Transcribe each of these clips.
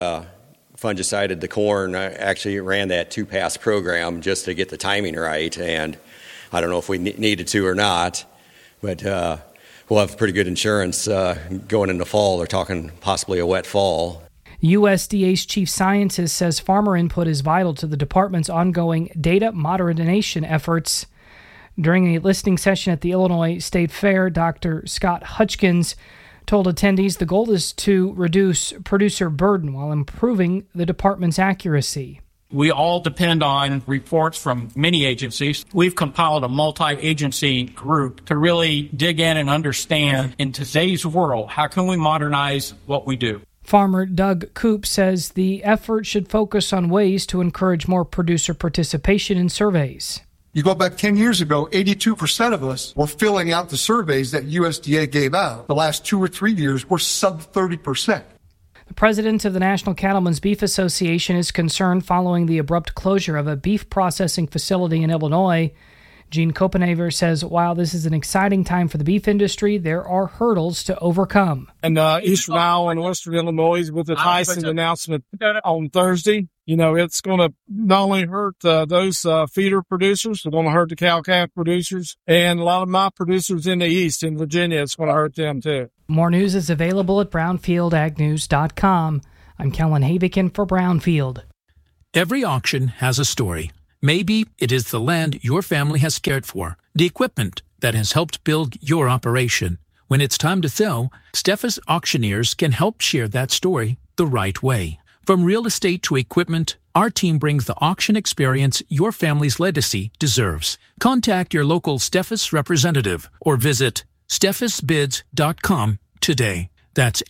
Fungicided the corn. I actually ran that 2-pass program just to get the timing right, and I don't know if we needed to or not, but we'll have pretty good insurance going into fall. They're talking possibly a wet fall. USDA's chief scientist says farmer input is vital to the department's ongoing data modernization efforts. During a listening session at the Illinois State Fair, Dr. Scott Hutchkins told attendees the goal is to reduce producer burden while improving the department's accuracy. We all depend on reports from many agencies. We've compiled a multi-agency group to really dig in and understand, in today's world, how can we modernize what we do? Farmer Doug Coop says the effort should focus on ways to encourage more producer participation in surveys. You go back 10 years ago, 82% of us were filling out the surveys that USDA gave out. The last 2 or 3 years, we're sub 30%. The president of the National Cattlemen's Beef Association is concerned following the abrupt closure of a beef processing facility in Illinois. Gene Copenhaver says while this is an exciting time for the beef industry, there are hurdles to overcome. And Eastern Iowa and Western Illinois, with the Tyson announcement on Thursday, it's going to not only hurt those feeder producers, it's going to hurt the cow-calf producers, and a lot of my producers in the East, in Virginia, it's going to hurt them too. More news is available at brownfieldagnews.com. I'm Kellen Havikin for Brownfield. Every auction has a story. Maybe it is the land your family has cared for, the equipment that has helped build your operation. When it's time to sell, Steffes Auctioneers can help share that story the right way. From real estate to equipment, our team brings the auction experience your family's legacy deserves. Contact your local Steffes representative or visit steffesbids.com today. That's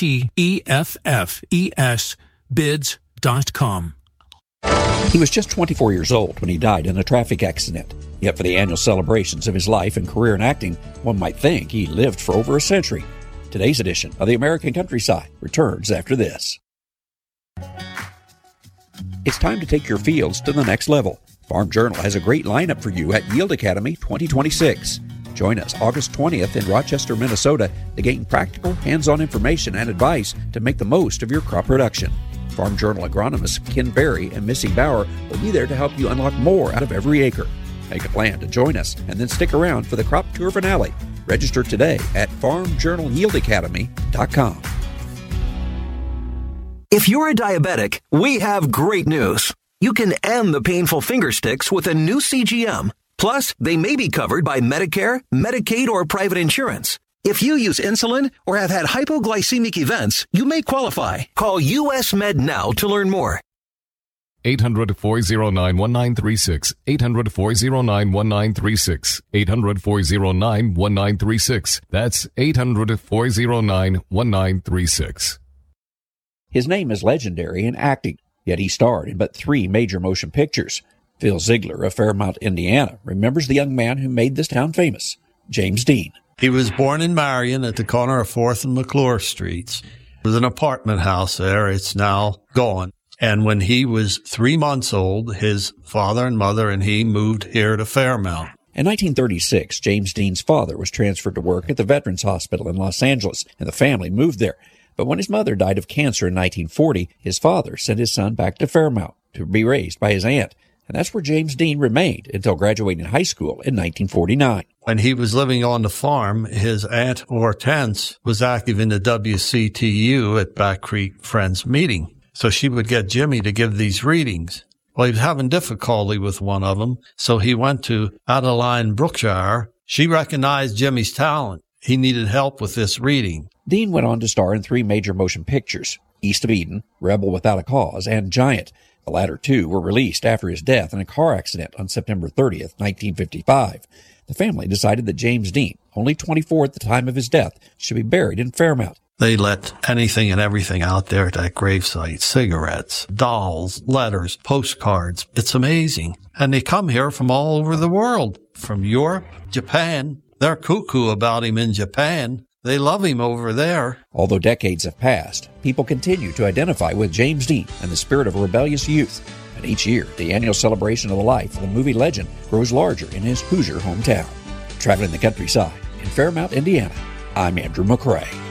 STEFFES bids.com. He was just 24 years old when he died in a traffic accident. Yet for the annual celebrations of his life and career in acting, one might think he lived for over a century. Today's edition of the American Countryside returns after this. It's time to take your fields to the next level. Farm Journal has a great lineup for you at Yield Academy 2026. Join us August 20th in Rochester, Minnesota to gain practical, hands-on information and advice to make the most of your crop production. Farm Journal agronomists Ken Berry and Missy Bauer will be there to help you unlock more out of every acre. Make a plan to join us and then stick around for the crop tour finale. Register today at farmjournalyieldacademy.com. If you're a diabetic, we have great news. You can end the painful finger sticks with a new CGM. Plus, they may be covered by Medicare, Medicaid, or private insurance. If you use insulin or have had hypoglycemic events, you may qualify. Call US Med now to learn more. 800-409-1936. 800-409-1936. 800-409-1936. That's 800-409-1936. His name is legendary in acting, yet he starred in but 3 major motion pictures. Phil Ziegler of Fairmount, Indiana, remembers the young man who made this town famous, James Dean. He was born in Marion at the corner of 4th and McClure Streets. It was an apartment house there. It's now gone. And when he was 3 months old, his father and mother and he moved here to Fairmount. In 1936, James Dean's father was transferred to work at the Veterans Hospital in Los Angeles, and the family moved there. But when his mother died of cancer in 1940, his father sent his son back to Fairmount to be raised by his aunt. And that's where James Dean remained until graduating high school in 1949. When he was living on the farm, his aunt Hortense was active in the WCTU at Back Creek Friends meeting. So she would get Jimmy to give these readings. Well, he was having difficulty with one of them, so he went to Adeline Brookshire. She recognized Jimmy's talent. He needed help with this reading. Dean went on to star in 3 major motion pictures, East of Eden, Rebel Without a Cause, and Giant. The latter 2 were released after his death in a car accident on September 30th, 1955. The family decided that James Dean, only 24 at the time of his death, should be buried in Fairmount. They let anything and everything out there at that gravesite. Cigarettes, dolls, letters, postcards. It's amazing. And they come here from all over the world. From Europe, Japan. They're cuckoo about him in Japan. They love him over there. Although decades have passed, people continue to identify with James Dean and the spirit of rebellious youth. And each year, the annual celebration of the life of the movie legend grows larger in his Hoosier hometown. Traveling the countryside in Fairmount, Indiana, I'm Andrew McCrae.